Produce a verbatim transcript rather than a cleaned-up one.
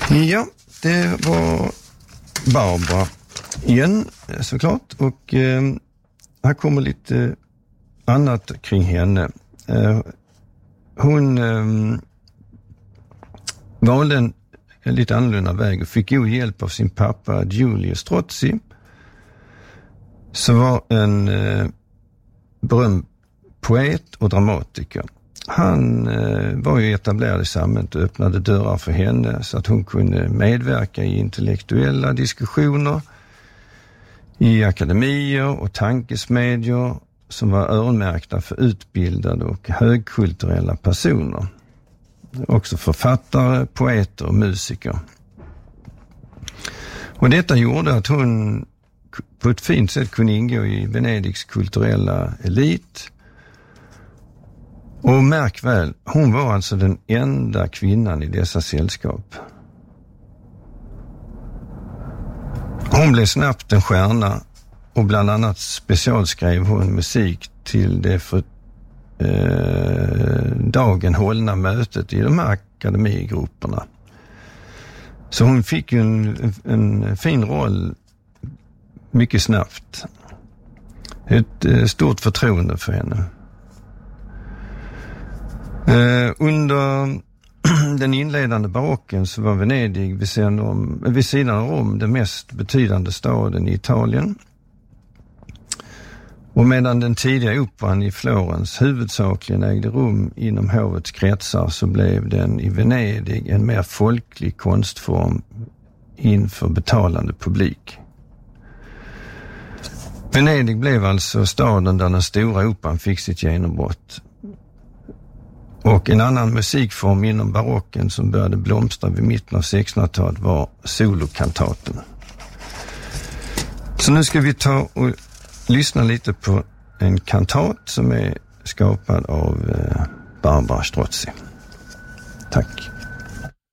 Ja, det var Barbara igen såklart, och eh, här kommer lite annat kring henne. Eh, hon eh, valde en, en lite annorlunda väg och fick god hjälp av sin pappa Giulio Strozzi, som var en eh, berömd poet och dramatiker. Han eh, var ju etablerad i samhället och öppnade dörrar för henne så att hon kunde medverka i intellektuella diskussioner, i akademier och tankesmedjor som var öronmärkta för utbildade och högkulturella personer. Också författare, poeter och musiker. Och detta gjorde att hon på ett fint sätt kunde ingå i Venedigs kulturella elit. Och märk väl, hon var alltså den enda kvinnan i dessa sällskap. Hon blev snabbt en stjärna och bland annat specialskrev hon musik till det för eh, dagen hållna mötet i de här akademigrupperna. Så hon fick ju en, en fin roll mycket snabbt. Ett eh, stort förtroende för henne. Eh, under den inledande barocken så var Venedig vid sidan om, vid sidan av Rom den mest betydande staden i Italien. Och medan den tidiga operan i Florens huvudsakligen ägde rum inom hovets kretsar, så blev den i Venedig en mer folklig konstform inför betalande publik. Venedig blev alltså staden där den stora operan fick sitt genombrott. Och en annan musikform inom barocken som började blomstra vid mitten av sextonhundratalet var solokantaten. Så nu ska vi ta och lyssna lite på en kantat som är skapad av Barbara Strozzi. Tack.